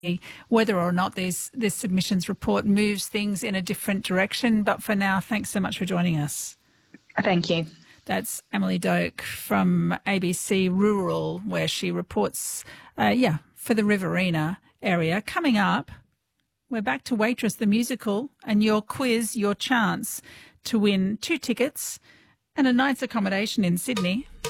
whether or not this submissions report moves things in a different direction. But for now, thanks so much for joining us. Thank you. That's Emily Doak from ABC Rural, where she reports, for the Riverina area. Coming up, we're back to Waitress the Musical and your quiz, your chance to win 2 tickets and a night's accommodation in Sydney.